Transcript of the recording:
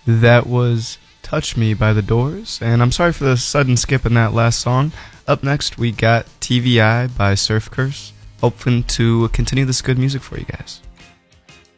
That was Touch Me by The Doors, and I'm sorry for the sudden skip in that last song. Up next, we got TVI by Surf Curse, hoping to continue this good music for you guys.